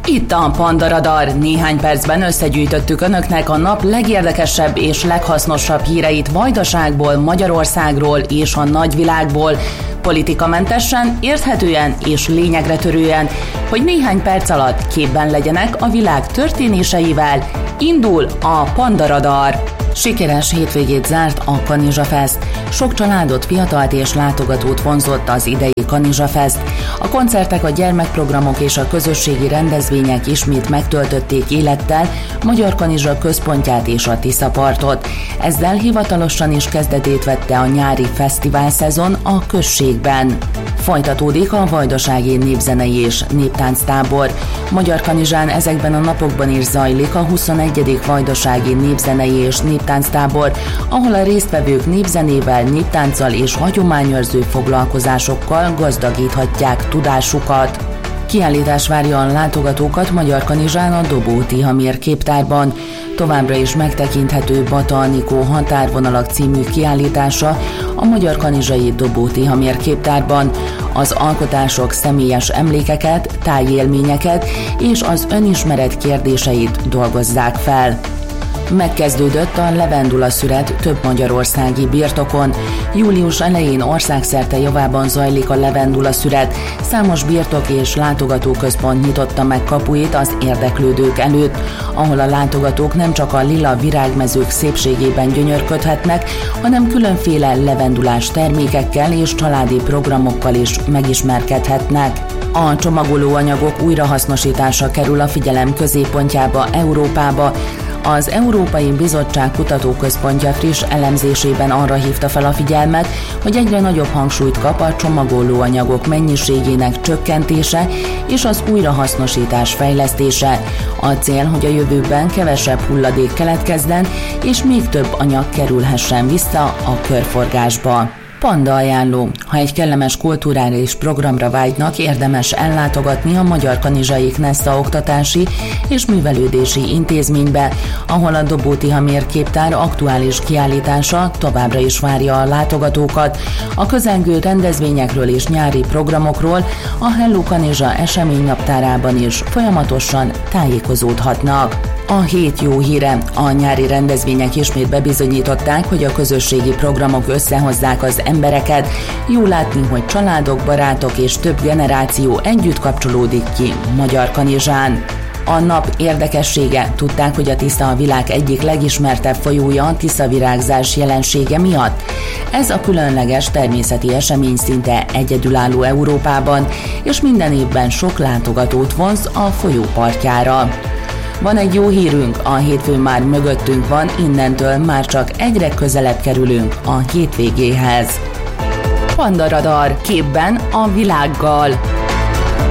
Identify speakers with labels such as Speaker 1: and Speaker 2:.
Speaker 1: Itt a Panda Radar. Néhány percben összegyűjtöttük önöknek a nap legérdekesebb és leghasznosabb híreit Vajdaságból, Magyarországról és a nagyvilágból. Politikamentesen, érthetően és lényegre törően, hogy néhány perc alatt képben legyenek a világ történéseivel. Indul a Panda Radar. Sikeres hétvégét zárt a Kanizsa Fest. Sok családot, fiatalt és látogatót vonzott az idei Kanizsa Fest. A koncertek, a gyermekprogramok és a közösségi rendezvények ismét megtöltötték élettel Magyar-Kanizsa központját és a Tiszapartot. Ezzel hivatalosan is kezdetét vette a nyári fesztivál szezon a községben. Folytatódik a vajdasági népzenei és néptánctábor. Magyar-Kanizsán ezekben a napokban is zajlik a 21. vajdasági népzenei és néptánctábor, ahol a résztvevők népzenével, néptánccal és hagyományőrző foglalkozásokkal gazdagíthatják tudásukat. Kiállítás várja a látogatókat Magyar-Kanizsán a Dobó Tihamér képtárban. Továbbra is megtekinthető Bata Anikó határvonalak című kiállítása a Magyar-Kanizsai Dobó Tihamér képtárban. Az alkotások személyes emlékeket, tájélményeket és az önismeret kérdéseit dolgozzák fel. Megkezdődött a levendula szüret több magyarországi birtokon. Július elején országszerte javában zajlik a levendula szüret. Számos birtok és látogatóközpont nyitotta meg kapuit az érdeklődők előtt, ahol a látogatók nem csak a lila virágmezők szépségében gyönyörködhetnek, hanem különféle levendulás termékekkel és családi programokkal is megismerkedhetnek. A csomagolóanyagok újrahasznosítása kerül a figyelem középpontjába Európába. Az Európai Bizottság Kutatóközpontja friss elemzésében arra hívta fel a figyelmet, hogy egyre nagyobb hangsúlyt kap a csomagolóanyagok mennyiségének csökkentése és az újrahasznosítás fejlesztése. A cél, hogy a jövőben kevesebb hulladék keletkezzen, és még több anyag kerülhessen vissza a körforgásba. Panda ajánló. Ha egy kellemes kulturális programra vágynak, érdemes ellátogatni a Magyar-Kanizsai Knesza oktatási és művelődési intézménybe, ahol a Dobó Tihamér képtár aktuális kiállítása továbbra is várja a látogatókat. A közelgő rendezvényekről és nyári programokról a Hello Kanizsa eseménynaptárában is folyamatosan tájékozódhatnak. A hét jó híre. A nyári rendezvények ismét bebizonyították, hogy a közösségi programok összehozzák az embereket. Jó látni, hogy családok, barátok és több generáció együtt kapcsolódik ki Magyar-Kanizsán. A nap érdekessége. Tudták, hogy a Tisza a világ egyik legismertebb folyója a tiszavirágzás jelensége miatt? Ez a különleges természeti esemény szinte egyedülálló Európában, és minden évben sok látogatót vonz a folyó partjára. Van egy jó hírünk, a hétfő már mögöttünk van, innentől már csak egyre közelebb kerülünk a hétvégéhez. Panda Radar, képben a világgal.